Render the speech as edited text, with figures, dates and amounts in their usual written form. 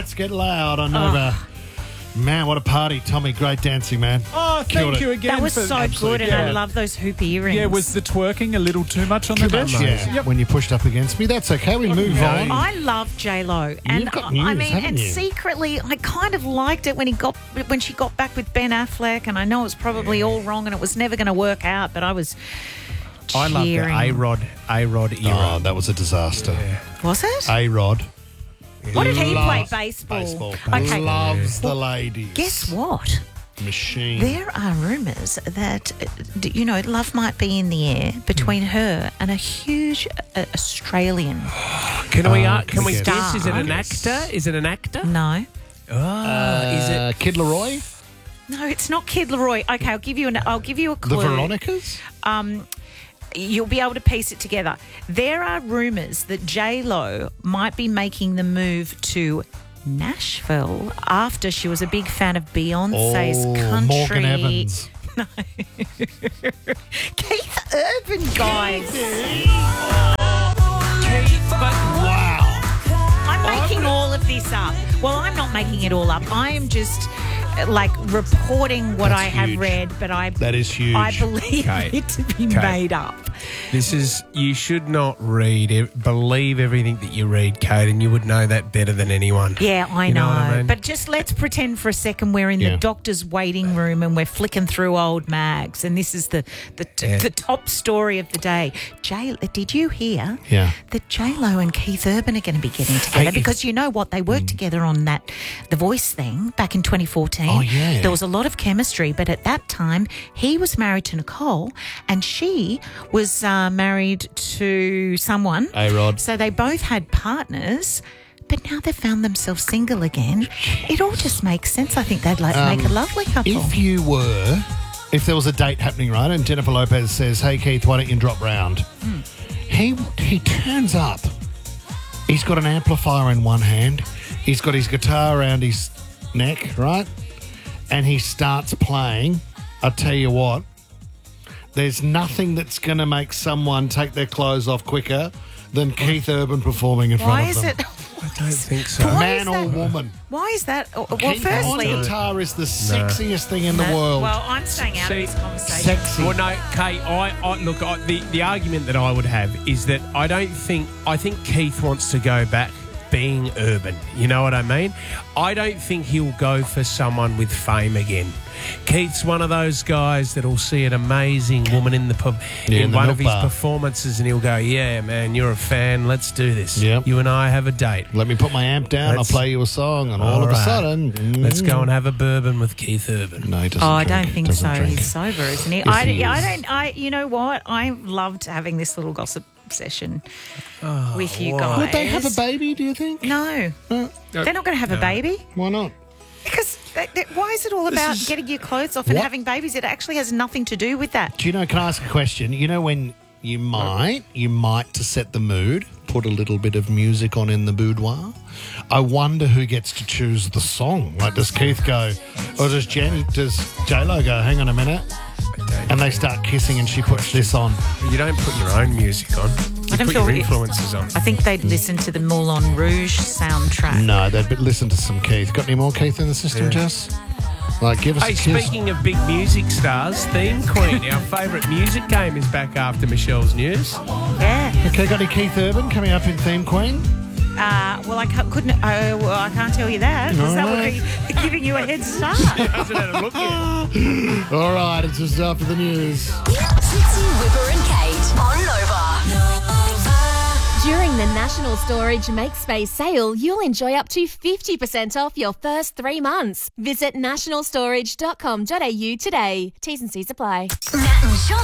Let's Get Loud on Nova. Man, what a party. Tommy, great dancing, man. Oh, thank you again. That was so good, and I love those hoop earrings. Yeah, was the twerking a little too much on the bench? Yeah, when you pushed up against me. That's okay, we move on. I love J-Lo. And You've got news, haven't you? Secretly, I kind of liked it when she got back with Ben Affleck, and I know it was probably all wrong and it was never going to work out, but I was cheering. I love the A-Rod era. Oh, that was a disaster. Yeah. Was it? A-Rod. What did he play? Baseball. Okay. Loves the ladies. Guess what? Machine. There are rumours that, love might be in the air between her and a huge Australian. Can we guess? Is it an actor? Is it an actor? No. Is it Kid Leroy? No, it's not Kid Leroy. Okay, I'll give you a clue. The Veronicas? You'll be able to piece it together. There are rumours that J-Lo might be making the move to Nashville after she was a big fan of Beyonce's country. Morgan Evans. No. Keith Urban, guys. Wow. I'm making all of this up. Well, I'm not making it all up. I am just reporting what I have read, but that is huge. I believe it to be made up. You should not believe everything that you read, Kate, and you would know that better than anyone. Yeah, I know. What I mean? But just let's pretend for a second we're in the doctor's waiting room and we're flicking through old mags, and this is the top story of the day. Did you hear that J-Lo and Keith Urban are going to be getting together? Because you know what? They worked together on The Voice thing back in 2014. Oh, yeah. There was a lot of chemistry, but at that time, he was married to Nicole and she was married to someone. A-Rod. So they both had partners, but now they've found themselves single again. It all just makes sense. I think they'd make a lovely couple. If there was a date happening, right, and Jennifer Lopez says, hey, Keith, why don't you drop round? He turns up. He's got an amplifier in one hand. He's got his guitar around his neck, right? And he starts playing. I'll tell you what, there's nothing that's going to make someone take their clothes off quicker than Keith Urban performing in front of them. Why is it? I don't think so. Man or woman. Why is that? Well, Keith firstly, on guitar is the sexiest thing in the world. Well, I'm staying out of this conversation. Sexy. Well, no, Kate, the argument that I would have is that I think Keith wants to go back being urban. You know what I mean? I don't think he'll go for someone with fame again. Keith's one of those guys that'll see an amazing woman in one of his performances and he'll go, yeah, man, you're a fan. Let's do this. Yep. You and I have a date. Let me put my amp down. I'll play you a song, and all of a sudden, let's go and have a bourbon with Keith Urban. No, he doesn't. I don't drink. think Doesn't so. drink. He's sober, isn't he? Yes, he is. You know what? I loved having this little gossip session with you guys. Would they have a baby, do you think? No. They're not going to have a baby. Why not? Because why is it all about getting your clothes off and having babies? It actually has nothing to do with that. Do you know, can I ask a question? You know when you might, to set the mood, put a little bit of music on in the boudoir? I wonder who gets to choose the song. Like, does Keith go, or does J-Lo go, hang on a minute? And they start kissing and she puts this on. You don't put your own music on. You put your influences on. I think they'd listen to the Moulin Rouge soundtrack. No, they'd listen to some Keith. Got any more Keith in the system, Jess? Give us a kiss. Speaking of big music stars, Theme Queen, our favourite music game, is back after Michelle's news. Yeah. Okay, got any Keith Urban coming up in Theme Queen? Well, I can't tell you that because that would be giving you a head start. All right, it's just after the news. Trixie, Whipper and Kate on Nova. During the National Storage Make Space sale, you'll enjoy up to 50% off your first 3 months. Visit nationalstorage.com.au today. T's and C's apply. Matt and Sean.